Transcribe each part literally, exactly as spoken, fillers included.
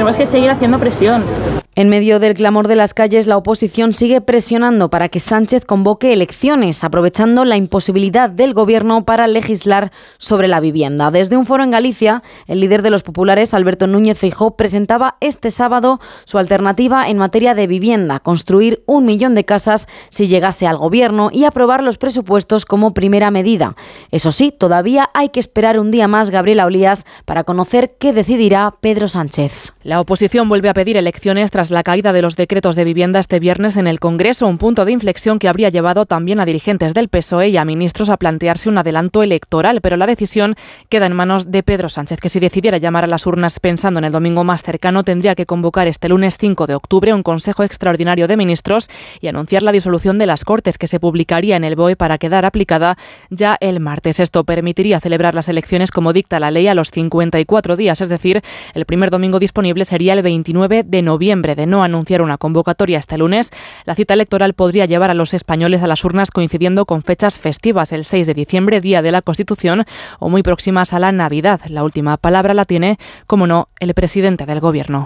tenemos que seguir haciendo presión. En medio del clamor de las calles, la oposición sigue presionando para que Sánchez convoque elecciones, aprovechando la imposibilidad del Gobierno para legislar sobre la vivienda. Desde un foro en Galicia, el líder de los populares, Alberto Núñez Feijóo, presentaba este sábado su alternativa en materia de vivienda: construir un millón de casas si llegase al Gobierno y aprobar los presupuestos como primera medida. Eso sí, todavía hay que esperar un día más, Gabriela Olías, para conocer qué decidirá Pedro Sánchez. La oposición vuelve a pedir elecciones tras la caída de los decretos de vivienda este viernes en el Congreso, un punto de inflexión que habría llevado también a dirigentes del P S O E y a ministros a plantearse un adelanto electoral, pero la decisión queda en manos de Pedro Sánchez, que si decidiera llamar a las urnas pensando en el domingo más cercano, tendría que convocar este lunes cinco de octubre un Consejo Extraordinario de Ministros y anunciar la disolución de las Cortes, que se publicaría en el B O E para quedar aplicada ya el martes. Esto permitiría celebrar las elecciones como dicta la ley a los cincuenta y cuatro días, es decir, el primer domingo disponible sería el veintinueve de noviembre. De no anunciar una convocatoria este lunes, la cita electoral podría llevar a los españoles a las urnas coincidiendo con fechas festivas, el seis de diciembre, Día de la Constitución, o muy próximas a la Navidad. La última palabra la tiene, como no, el presidente del Gobierno.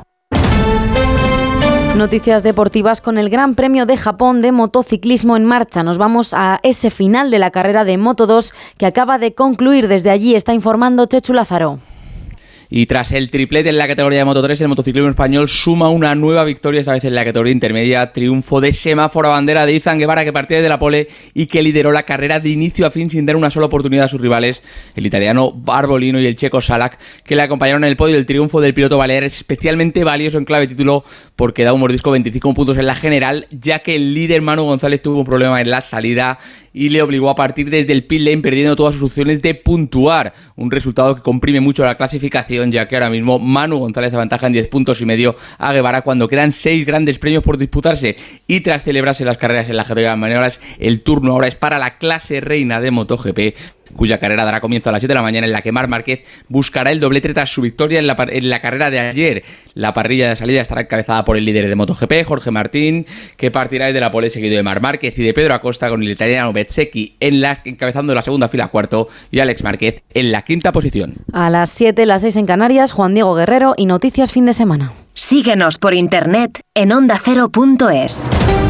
Noticias deportivas con el Gran Premio de Japón de motociclismo en marcha. Nos vamos a ese final de la carrera de Moto dos que acaba de concluir. Desde allí está informando Chechu Lázaro. Y tras el triplete en la categoría de Moto tres, el motociclismo español suma una nueva victoria, esta vez en la categoría intermedia. Triunfo de semáforo a bandera de Izan Guevara, que partía desde la pole y que lideró la carrera de inicio a fin sin dar una sola oportunidad a sus rivales, el italiano Barbolino y el checo Salak, que le acompañaron en el podio. El triunfo del piloto balear es especialmente valioso en clave título porque da un mordisco veinticinco puntos en la general, ya que el líder Manu González tuvo un problema en la salida y le obligó a partir desde el pit lane, perdiendo todas sus opciones de puntuar. Un resultado que comprime mucho la clasificación, ya que ahora mismo Manu González avantaja en diez puntos y medio a Guevara cuando quedan seis grandes premios por disputarse. Y tras celebrarse las carreras en la categoría de maniobras, el turno ahora es para la clase reina de MotoGP, cuya carrera dará comienzo a las siete de la mañana, en la que Marc Márquez buscará el doblete tras su victoria en la, en la carrera de ayer. La parrilla de salida estará encabezada por el líder de MotoGP, Jorge Martín, que partirá desde la pole, seguido de Marc Márquez y de Pedro Acosta, con el italiano Bezzecchi en la, encabezando la segunda fila cuarto y Alex Márquez en la quinta posición. A las siete, las seis en Canarias, Juan Diego Guerrero y noticias fin de semana. Síguenos por internet en onda cero punto es.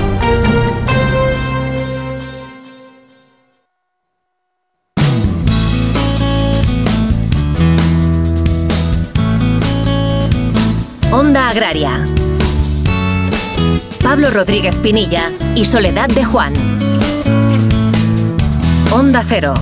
Onda Agraria. Pablo Rodríguez Pinilla y Soledad de Juan. Onda Cero.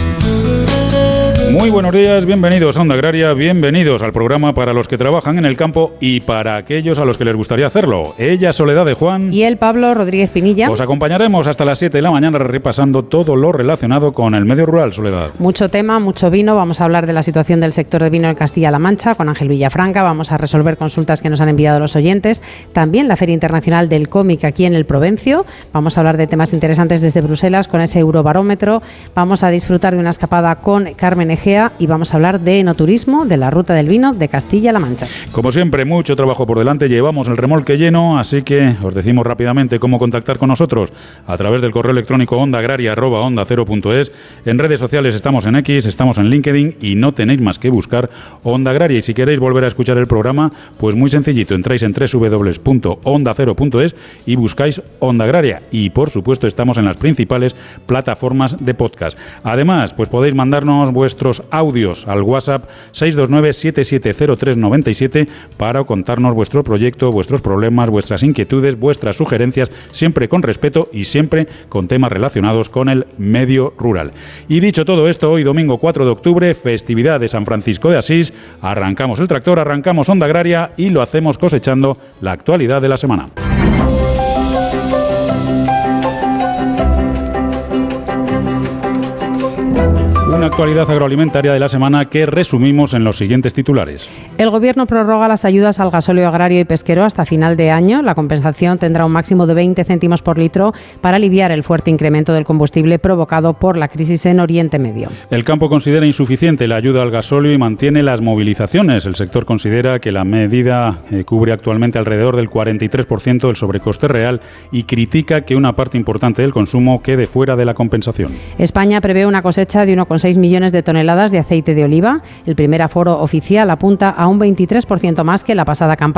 Muy buenos días, bienvenidos a Onda Agraria, bienvenidos al programa para los que trabajan en el campo y para aquellos a los que les gustaría hacerlo. Ella, Soledad de Juan. Y él, Pablo Rodríguez Pinilla. Os acompañaremos hasta las siete de la mañana repasando todo lo relacionado con el medio rural, Soledad. Mucho tema, mucho vino. Vamos a hablar de la situación del sector de vino en Castilla-La Mancha con Ángel Villafranca. Vamos a resolver consultas que nos han enviado los oyentes. También la Feria Internacional del Cómic aquí en el Provencio. Vamos a hablar de temas interesantes desde Bruselas con ese Eurobarómetro. Vamos a disfrutar de una escapada con Carmen Egea y vamos a hablar de enoturismo, de la ruta del vino de Castilla-La Mancha. Como siempre, mucho trabajo por delante, llevamos el remolque lleno, así que os decimos rápidamente cómo contactar con nosotros a través del correo electrónico ondaagraria arroba onda cero punto es. En redes sociales estamos en X, estamos en LinkedIn y no tenéis más que buscar Onda Agraria. Y si queréis volver a escuchar el programa, pues muy sencillito, entráis en doble u doble u doble u punto onda cero punto es y buscáis Onda Agraria. Y por supuesto estamos en las principales plataformas de podcast. Además, pues podéis mandarnos vuestros audios al WhatsApp seis dos nueve, siete siete cero tres nueve siete para contarnos vuestro proyecto, vuestros problemas, vuestras inquietudes, vuestras sugerencias, siempre con respeto y siempre con temas relacionados con el medio rural. Y dicho todo esto, hoy domingo cuatro de octubre, festividad de San Francisco de Asís, arrancamos el tractor, arrancamos Onda Agraria y lo hacemos cosechando la actualidad de la semana. Una actualidad agroalimentaria de la semana que resumimos en los siguientes titulares. El Gobierno prorroga las ayudas al gasóleo agrario y pesquero hasta final de año. La compensación tendrá un máximo de veinte céntimos por litro para aliviar el fuerte incremento del combustible provocado por la crisis en Oriente Medio. El campo considera insuficiente la ayuda al gasóleo y mantiene las movilizaciones. El sector considera que la medida eh, cubre actualmente alrededor del cuarenta y tres por ciento del sobrecoste real y critica que una parte importante del consumo quede fuera de la compensación. España prevé una cosecha de uno coma seis millones de toneladas de aceite de oliva. El primer aforo oficial apunta a un veintitrés por ciento más que la pasada campaña.